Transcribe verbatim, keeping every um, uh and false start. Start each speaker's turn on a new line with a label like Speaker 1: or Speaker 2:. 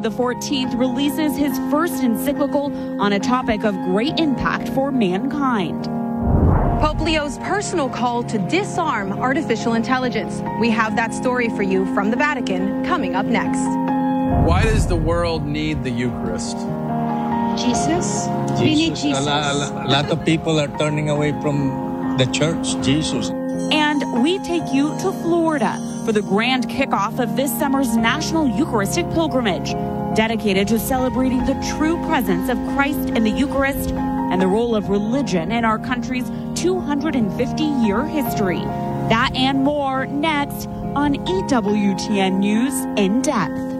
Speaker 1: the fourteenth releases his first encyclical on a topic of great impact for mankind.
Speaker 2: Pope Leo's personal call to disarm artificial intelligence. We have that story for you from the Vatican coming up next.
Speaker 3: Why does the world need the Eucharist?
Speaker 4: Jesus. We need Jesus.
Speaker 5: A lot, a lot of people are turning away from the church, Jesus.
Speaker 1: And we take you to Florida for the grand kickoff of this summer's National Eucharistic Pilgrimage, dedicated to celebrating the true presence of Christ in the Eucharist and the role of religion in our country's two hundred fifty year history. That and more next on E W T N News In Depth.